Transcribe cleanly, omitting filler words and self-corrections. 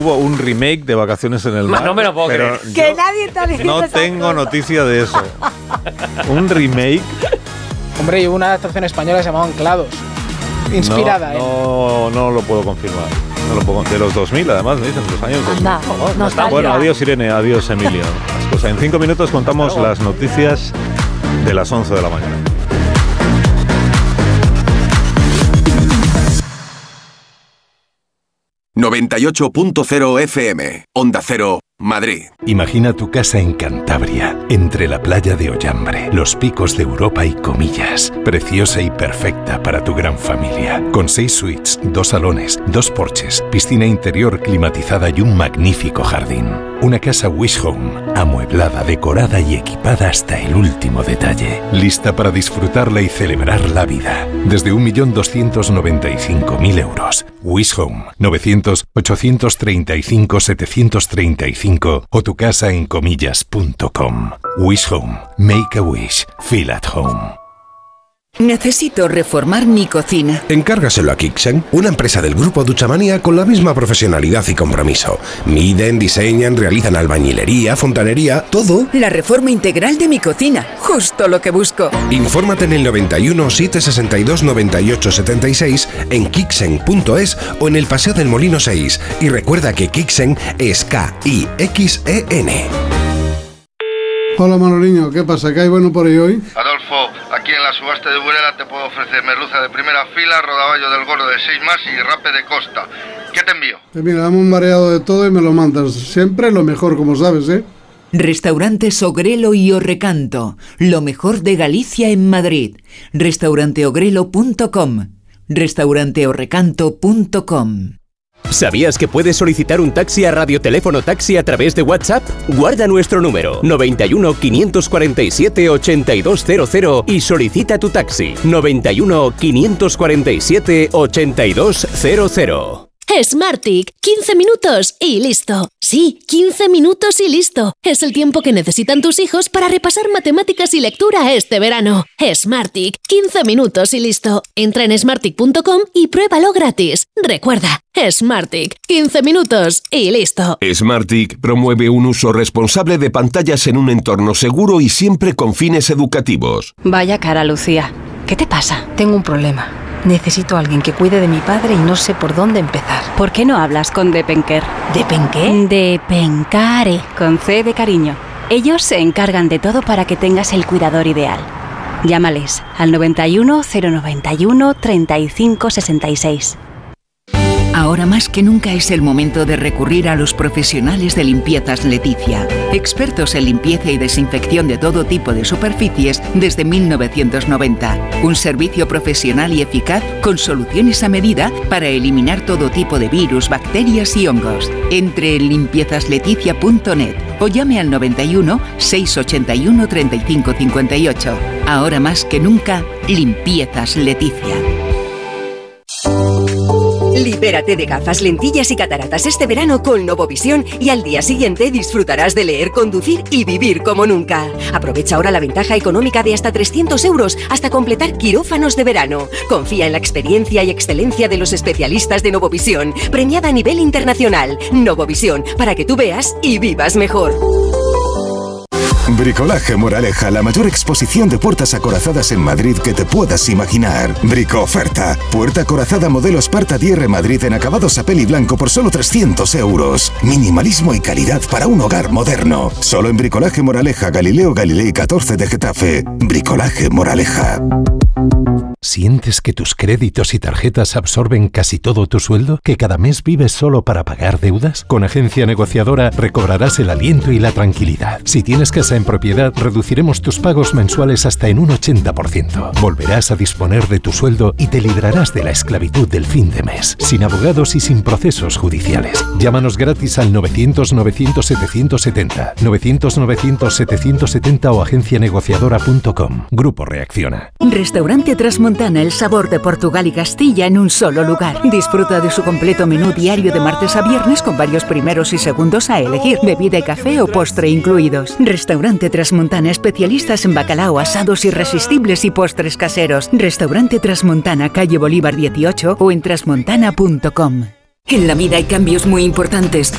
Hubo un remake de Vacaciones en el Mar. No me lo puedo creer. Que nadie está diciendo. No tengo noticia de eso. Un remake. Hombre, y hubo una adaptación española que se llamaba Anclados. Inspirada, no lo puedo confirmar. No lo puedo, de los 2000, además, me dicen, los años 2000. Anda, Bueno, adiós Irene, adiós Emilio. Pues en 5 minutos contamos las noticias de las 11 de la mañana. ...98.0 FM, Onda Cero, Madrid. Imagina tu casa en Cantabria, entre la playa de Ollambre, los picos de Europa y Comillas. Preciosa y perfecta para tu gran familia. Con 6 suites, 2 salones, 2 porches, piscina interior climatizada y un magnífico jardín. Una casa Wish Home, amueblada, decorada y equipada hasta el último detalle. Lista para disfrutarla y celebrar la vida. Desde 1.295.000 euros. Wish Home, 900-835-735 o tu casa en comillas.com. Wish Home. Make a wish. Feel at home. Necesito reformar mi cocina. Encárgaselo a Kixen, una empresa del grupo Duchamanía con la misma profesionalidad y compromiso. Miden, diseñan, realizan albañilería, fontanería, todo. La reforma integral de mi cocina, justo lo que busco. Infórmate en el 91 762 98 76 en kixen.es o en el Paseo del Molino 6. Y recuerda que Kixen es K-I-X-E-N. Hola Manoliño, ¿qué pasa? ¿Qué hay bueno por ahí hoy? Adolfo, aquí en la subasta de Burela te puedo ofrecer merluza de primera fila, rodaballo del gordo de 6 más y rape de costa. ¿Qué te envío? Mira, dame un mareado de todo y me lo mandas. Siempre lo mejor, como sabes, ¿eh? Restaurantes Ogrelo y Orrecanto, lo mejor de Galicia en Madrid. Restauranteogrelo.com, restauranteorrecanto.com. ¿Sabías que puedes solicitar un taxi a Radioteléfono Taxi a través de WhatsApp? Guarda nuestro número 91 547 8200 y solicita tu taxi 91 547 8200. Smartick, 15 minutos y listo. Sí, 15 minutos y listo. Es el tiempo que necesitan tus hijos para repasar matemáticas y lectura este verano. Smartick, 15 minutos y listo. Entra en smartick.com y pruébalo gratis. Recuerda, Smartick, 15 minutos y listo. Smartick promueve un uso responsable de pantallas en un entorno seguro y siempre con fines educativos. Vaya cara, Lucía. ¿Qué te pasa? Tengo un problema. Necesito a alguien que cuide de mi padre y no sé por dónde empezar. ¿Por qué no hablas con Depenker? ¿Depenqué? Depencare, con C de cariño. Ellos se encargan de todo para que tengas el cuidador ideal. Llámales al 91 091 35 66. Ahora más que nunca es el momento de recurrir a los profesionales de Limpiezas Leticia, expertos en limpieza y desinfección de todo tipo de superficies desde 1990. Un servicio profesional y eficaz con soluciones a medida para eliminar todo tipo de virus, bacterias y hongos. Entre en limpiezasLeticia.net o llame al 91 681 35 58. Ahora más que nunca, Limpiezas Leticia. Libérate de gafas, lentillas y cataratas este verano con Novovisión y al día siguiente disfrutarás de leer, conducir y vivir como nunca. Aprovecha ahora la ventaja económica de hasta 300 euros hasta completar quirófanos de verano. Confía en la experiencia y excelencia de los especialistas de Novovisión, premiada a nivel internacional. Novovisión, para que tú veas y vivas mejor. Bricolaje Moraleja, la mayor exposición de puertas acorazadas en Madrid que te puedas imaginar. Brico oferta. Puerta acorazada modelo Sparta DR Madrid en acabados a peli blanco por solo 300 euros. Minimalismo y calidad para un hogar moderno. Solo en Bricolaje Moraleja, Galileo Galilei 14 de Getafe. Bricolaje Moraleja. ¿Sientes que tus créditos y tarjetas absorben casi todo tu sueldo? ¿Que cada mes vives solo para pagar deudas? Con Agencia Negociadora recobrarás el aliento y la tranquilidad. Si tienes casa en propiedad, reduciremos tus pagos mensuales hasta en un 80%. Volverás a disponer de tu sueldo y te librarás de la esclavitud del fin de mes, sin abogados y sin procesos judiciales. Llámanos gratis al 900-900-770, 900-900-770 o agencianegociadora.com. Grupo Reacciona. Restaurante Trasmontana, el sabor de Portugal y Castilla en un solo lugar. Disfruta de su completo menú diario de martes a viernes con varios primeros y segundos a elegir, bebida y café o postre incluidos. Restaurante Trasmontana, especialistas en bacalao, asados irresistibles y postres caseros. Restaurante Trasmontana, calle Bolívar 18 o en trasmontana.com. En la vida hay cambios muy importantes